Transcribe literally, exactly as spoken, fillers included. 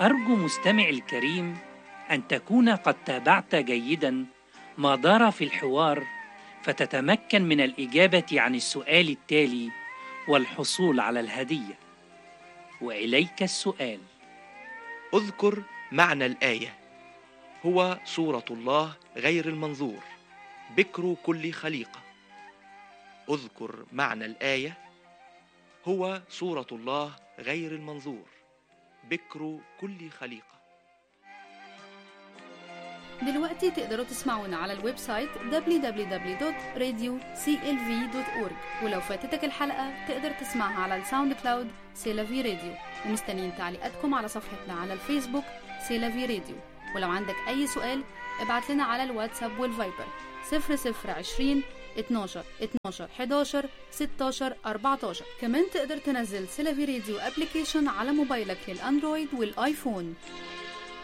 أرجو مستمع الكريم أن تكون قد تابعت جيدا ما دار في الحوار، فتتمكن من الإجابة عن السؤال التالي والحصول على الهدية. وإليك السؤال: اذكر معنى الآية. هو صورة الله غير المنظور، بكر كل خليقة. اذكر معنى الآية. هو صورة الله غير المنظور، بكر كل خليقة. دلوقتي تقدروا تسمعونا على الويب سايت دبليو دبليو دبليو دوت راديو سي ال في دوت أورج، ولو فاتتك الحلقة تقدر تسمعها على الساوند كلاود سيلافي راديو. ومستنيين تعليقاتكم على صفحتنا على الفيسبوك سيلافي راديو. ولو عندك أي سؤال ابعت لنا على الواتساب والفايبر صفر صفر عشرين اتناشر اتناشر حداشر ستاشر أربعتاشر. كمان تقدر تنزل سيلافي راديو ابليكيشن على موبايلك للأندرويد والآيفون.